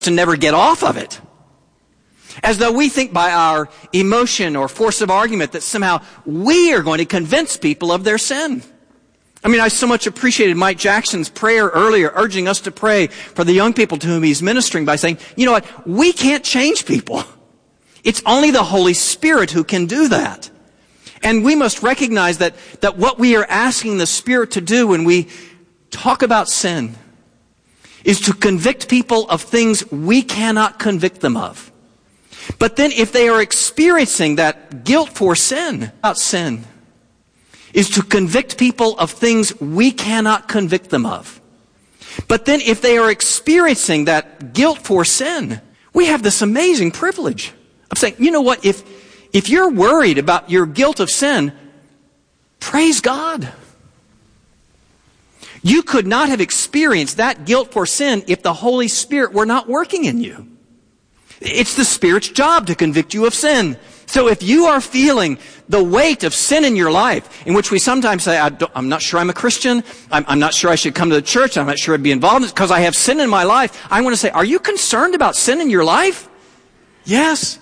to never get off of it. As though we think by our emotion or force of argument that somehow we are going to convince people of their sin. I mean, I so much appreciated Mike Jackson's prayer earlier, urging us to pray for the young people to whom he's ministering by saying, you know what, we can't change people. It's only the Holy Spirit who can do that. And we must recognize that what we are asking the Spirit to do when we talk about sin is to convict people of things we cannot convict them of. But then if they are experiencing that guilt for sin, about sin, is to convict people of things we cannot convict them of. But then if they are experiencing that guilt for sin, we have this amazing privilege of saying, you know what, if you're worried about your guilt of sin, praise God. You could not have experienced that guilt for sin if the Holy Spirit were not working in you. It's the Spirit's job to convict you of sin. So if you are feeling the weight of sin in your life, in which we sometimes say, I'm not sure I'm a Christian, I'm not sure I should come to the church, I'm not sure I'd be involved in this because I have sin in my life, I want to say, are you concerned about sin in your life? Yes.